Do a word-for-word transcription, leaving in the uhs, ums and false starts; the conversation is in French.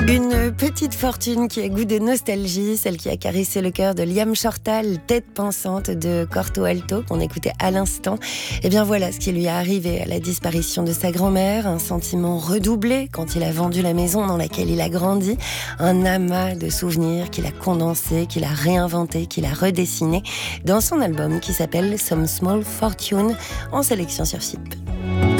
Une petite fortune qui a goût de nostalgie, celle qui a caressé le cœur de Liam Shortall, tête pensante de Corto Alto, qu'on écoutait à l'instant. Et bien voilà ce qui lui est arrivé à la disparition de sa grand-mère, un sentiment redoublé quand il a vendu la maison dans laquelle il a grandi, un amas de souvenirs qu'il a condensé, qu'il a réinventé, qu'il a redessiné dans son album qui s'appelle Some Small Fortune, en sélection sur F I P.